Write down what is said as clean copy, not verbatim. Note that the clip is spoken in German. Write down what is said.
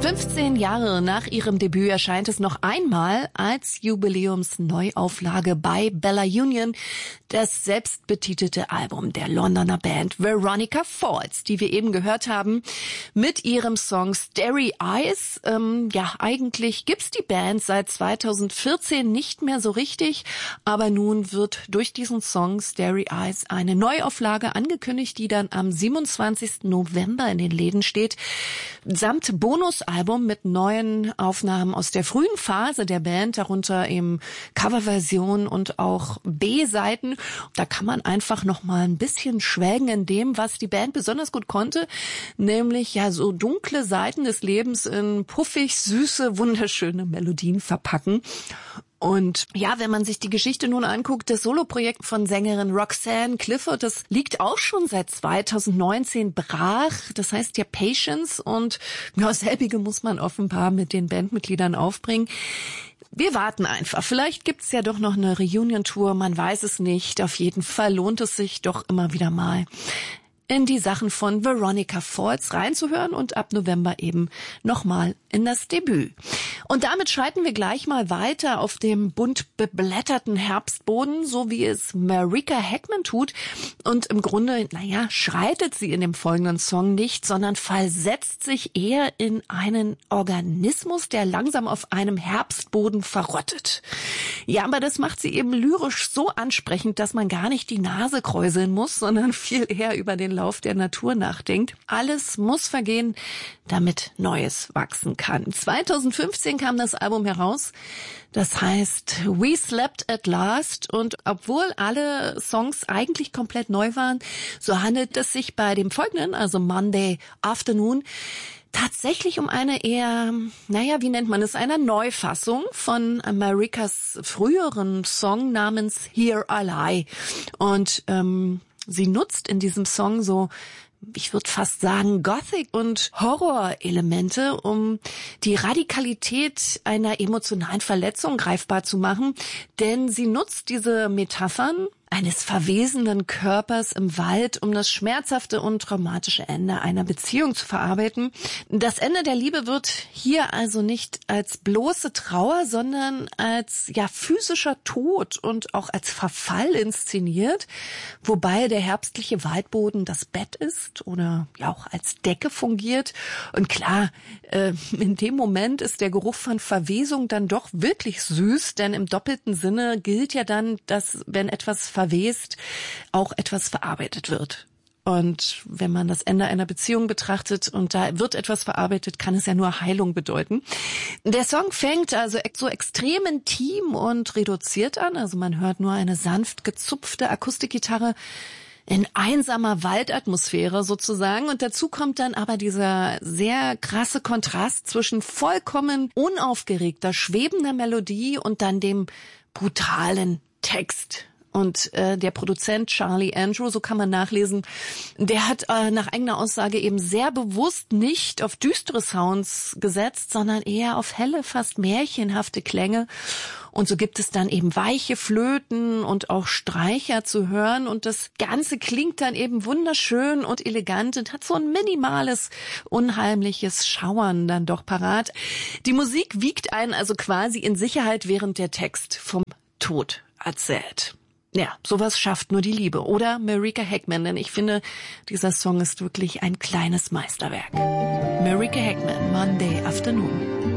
15 Jahre nach ihrem Debüt erscheint es noch einmal als Jubiläumsneuauflage bei Bella Union, das selbstbetitelte Album der Londoner Band Veronica Falls, die wir eben gehört haben, mit ihrem Song Starry Eyes. Eigentlich gibt's die Band seit 2014 nicht mehr so richtig, aber nun wird durch diesen Song Starry Eyes eine Neuauflage angekündigt, die dann am 27. November in den Läden steht, samt Bonusalbum mit neuen Aufnahmen aus der frühen Phase der Band, darunter eben Coverversionen und auch B-Seiten. Da kann man einfach noch mal ein bisschen schwelgen in dem, was die Band besonders gut konnte, nämlich ja so dunkle Seiten des Lebens in puffig, süße, wunderschöne Melodien verpacken. Und ja, wenn man sich die Geschichte nun anguckt, das Soloprojekt von Sängerin Roxanne Clifford, das liegt auch schon seit 2019 brach. Das heißt ja Patience und ja, selbige muss man offenbar mit den Bandmitgliedern aufbringen. Wir warten einfach. Vielleicht gibt's ja doch noch eine Reunion-Tour, man weiß es nicht. Auf jeden Fall lohnt es sich doch immer wieder mal, in die Sachen von Veronica Falls reinzuhören und ab November eben nochmal in das Debüt. Und damit schreiten wir gleich mal weiter auf dem bunt beblätterten Herbstboden, so wie es Marika Heckman tut. Und im Grunde, schreitet sie in dem folgenden Song nicht, sondern versetzt sich eher in einen Organismus, der langsam auf einem Herbstboden verrottet. Ja, aber das macht sie eben lyrisch so ansprechend, dass man gar nicht die Nase kräuseln muss, sondern viel eher über den Lauf der Natur nachdenkt. Alles muss vergehen, damit Neues wachsen kann. 2015 kam das Album heraus. Das heißt We Slept at Last. Und obwohl alle Songs eigentlich komplett neu waren, so handelt es sich bei dem folgenden, also Monday Afternoon, tatsächlich um eine eher, einer Neufassung von Marikas früheren Song namens Here I Lie. Und sie nutzt in diesem Song so, ich würde fast sagen, Gothic- und Horror-Elemente, um die Radikalität einer emotionalen Verletzung greifbar zu machen. Denn sie nutzt diese Metaphern eines verwesenden Körpers im Wald, um das schmerzhafte und traumatische Ende einer Beziehung zu verarbeiten. Das Ende der Liebe wird hier also nicht als bloße Trauer, sondern als physischer Tod und auch als Verfall inszeniert, wobei der herbstliche Waldboden das Bett ist oder ja auch als Decke fungiert. Und klar, in dem Moment ist der Geruch von Verwesung dann doch wirklich süß, denn im doppelten Sinne gilt ja dann, dass wenn etwas verwest, auch etwas verarbeitet wird. Und wenn man das Ende einer Beziehung betrachtet und da wird etwas verarbeitet, kann es ja nur Heilung bedeuten. Der Song fängt also so extrem intim und reduziert an. Also man hört nur eine sanft gezupfte Akustikgitarre in einsamer Waldatmosphäre sozusagen. Und dazu kommt dann aber dieser sehr krasse Kontrast zwischen vollkommen unaufgeregter, schwebender Melodie und dann dem brutalen Text. Und der Produzent Charlie Andrew, so kann man nachlesen, der hat nach eigener Aussage eben sehr bewusst nicht auf düstere Sounds gesetzt, sondern eher auf helle, fast märchenhafte Klänge. Und so gibt es dann eben weiche Flöten und auch Streicher zu hören. Und das Ganze klingt dann eben wunderschön und elegant und hat so ein minimales, unheimliches Schauern dann doch parat. Die Musik wiegt einen also quasi in Sicherheit, während der Text vom Tod erzählt. Ja, sowas schafft nur die Liebe. Oder Marika Heckman, denn ich finde, dieser Song ist wirklich ein kleines Meisterwerk. Marika Heckman, Monday Afternoon.